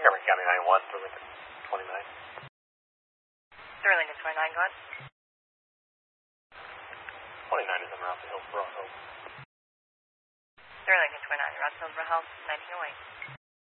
Montgomery County 9-1, Sterling 29. Sterling 29, go ahead. 29 is in Route Hill, Route Hill. Sterling 29, Route Hill, 1908.